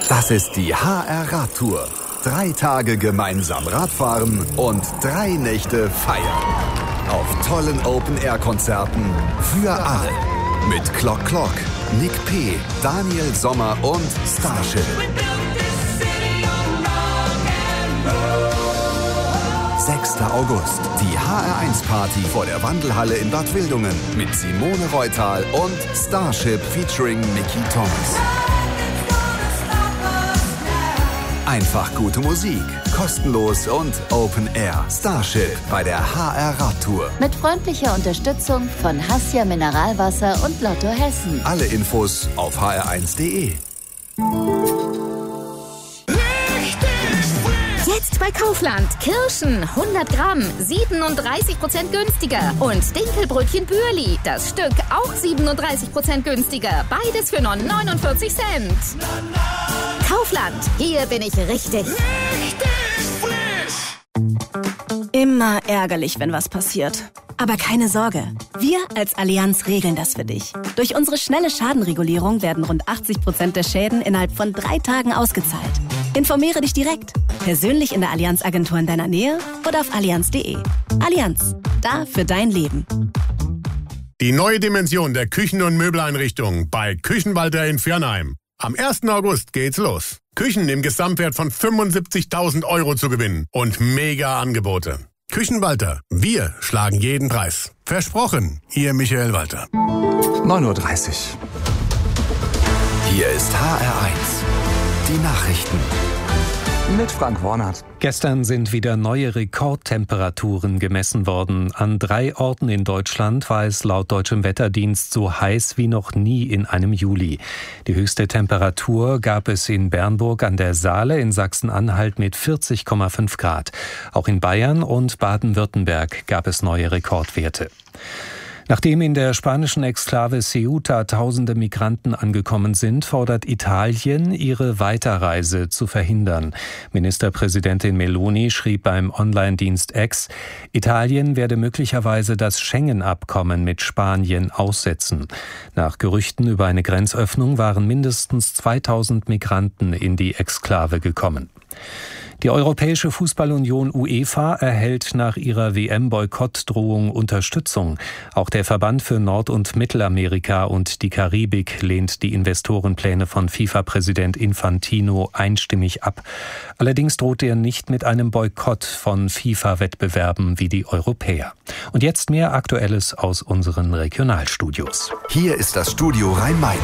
Das ist die HR-Radtour. 3 Tage gemeinsam Radfahren und 3 Nächte feiern. Auf tollen Open-Air-Konzerten für alle. Mit Clock Clock, Nick P., Daniel Sommer und Starship. 6. August, die HR1-Party vor der Wandelhalle in Bad Wildungen mit Simone Reutal und Starship featuring Mickey Thomas. Einfach gute Musik, kostenlos und Open Air. Starship bei der HR-Radtour. Mit freundlicher Unterstützung von Hassia Mineralwasser und Lotto Hessen. Alle Infos auf hr1.de. Jetzt bei Kaufland. Kirschen 100 Gramm, 37% günstiger. Und Dinkelbrötchen Bürli, das Stück auch 37% günstiger. Beides für nur 49 Cent. Kaufland, hier bin ich richtig. Immer ärgerlich, wenn was passiert. Aber keine Sorge, wir als Allianz regeln das für dich. Durch unsere schnelle Schadenregulierung werden rund 80% der Schäden innerhalb von 3 Tagen ausgezahlt. Informiere dich direkt, persönlich in der Allianz-Agentur in deiner Nähe oder auf allianz.de. Allianz, da für dein Leben. Die neue Dimension der Küchen- und Möbeleinrichtungen bei Küchenwalter in Viernheim. Am 1. August geht's los. Küchen im Gesamtwert von 75.000 € zu gewinnen und mega Angebote. Küchenwalter, wir schlagen jeden Preis. Versprochen, Ihr Michael Walter. 9:30 Uhr. Hier ist HR1. Die Nachrichten. Mit Frank Warnert. Gestern sind wieder neue Rekordtemperaturen gemessen worden. An 3 Orten in Deutschland war es laut Deutschem Wetterdienst so heiß wie noch nie in einem Juli. Die höchste Temperatur gab es in Bernburg an der Saale in Sachsen-Anhalt mit 40,5 Grad. Auch in Bayern und Baden-Württemberg gab es neue Rekordwerte. Nachdem in der spanischen Exklave Ceuta tausende Migranten angekommen sind, fordert Italien, ihre Weiterreise zu verhindern. Ministerpräsidentin Meloni schrieb beim Online-Dienst X, Italien werde möglicherweise das Schengen-Abkommen mit Spanien aussetzen. Nach Gerüchten über eine Grenzöffnung waren mindestens 2000 Migranten in die Exklave gekommen. Die Europäische Fußballunion UEFA erhält nach ihrer WM-Boykottdrohung Unterstützung. Auch der Verband für Nord- und Mittelamerika und die Karibik lehnt die Investorenpläne von FIFA-Präsident Infantino einstimmig ab. Allerdings droht er nicht mit einem Boykott von FIFA-Wettbewerben wie die Europäer. Und jetzt mehr Aktuelles aus unseren Regionalstudios. Hier ist das Studio Rhein-Main.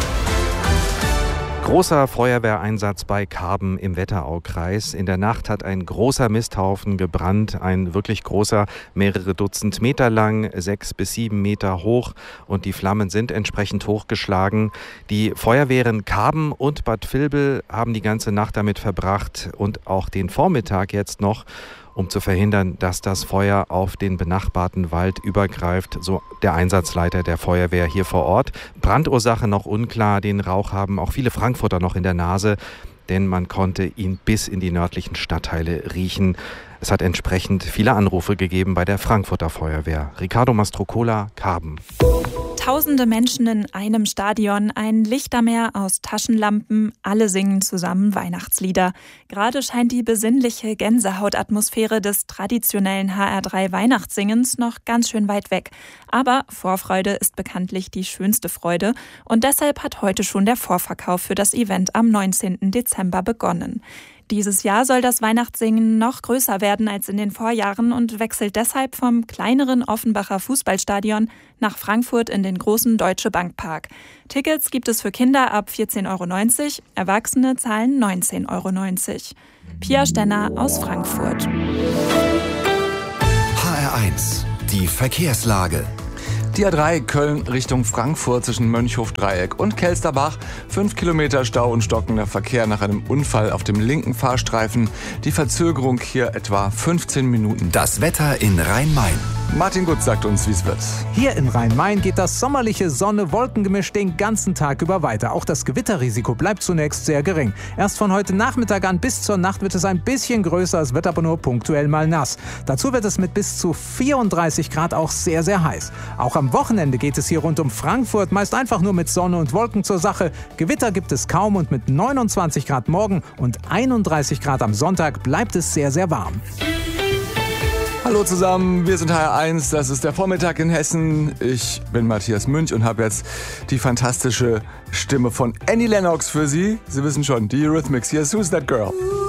Großer Feuerwehreinsatz bei Karben im Wetteraukreis. In der Nacht hat ein großer Misthaufen gebrannt, ein wirklich großer, mehrere Dutzend Meter lang, 6 bis 7 Meter hoch und die Flammen sind entsprechend hochgeschlagen. Die Feuerwehren Karben und Bad Vilbel haben die ganze Nacht damit verbracht und auch den Vormittag jetzt noch, um zu verhindern, dass das Feuer auf den benachbarten Wald übergreift, so der Einsatzleiter der Feuerwehr hier vor Ort. Brandursache noch unklar, den Rauch haben auch viele Frankfurter noch in der Nase, denn man konnte ihn bis in die nördlichen Stadtteile riechen. Es hat entsprechend viele Anrufe gegeben bei der Frankfurter Feuerwehr. Ricardo Mastrocola, Karben. Tausende Menschen in einem Stadion, ein Lichtermeer aus Taschenlampen, alle singen zusammen Weihnachtslieder. Gerade scheint die besinnliche Gänsehautatmosphäre des traditionellen HR3 Weihnachtssingens noch ganz schön weit weg. Aber Vorfreude ist bekanntlich die schönste Freude und deshalb hat heute schon der Vorverkauf für das Event am 19. Dezember begonnen. Dieses Jahr soll das Weihnachtssingen noch größer werden als in den Vorjahren und wechselt deshalb vom kleineren Offenbacher Fußballstadion nach Frankfurt in den großen Deutsche Bank Park. Tickets gibt es für Kinder ab 14,90 €, Erwachsene zahlen 19,90 €. Pia Stenner aus Frankfurt. HR1, die Verkehrslage. Die A3 Köln Richtung Frankfurt zwischen Mönchhof-Dreieck und Kelsterbach. 5 Kilometer Stau und stockender Verkehr nach einem Unfall auf dem linken Fahrstreifen. Die Verzögerung hier etwa 15 Minuten. Das Wetter in Rhein-Main. Martin Gutz sagt uns, wie es wird. Hier in Rhein-Main geht das sommerliche Sonne-Wolkengemisch den ganzen Tag über weiter. Auch das Gewitterrisiko bleibt zunächst sehr gering. Erst von heute Nachmittag an bis zur Nacht wird es ein bisschen größer, es wird aber nur punktuell mal nass. Dazu wird es mit bis zu 34 Grad auch sehr, sehr heiß. Auch am Wochenende geht es hier rund um Frankfurt meist einfach nur mit Sonne und Wolken zur Sache. Gewitter gibt es kaum und mit 29 Grad morgen und 31 Grad am Sonntag bleibt es sehr, sehr warm. Hallo zusammen, wir sind HR1, das ist der Vormittag in Hessen. Ich bin Matthias Münch und habe jetzt die fantastische Stimme von Annie Lennox für Sie. Sie wissen schon, die Eurythmics. Here's Who's That Girl?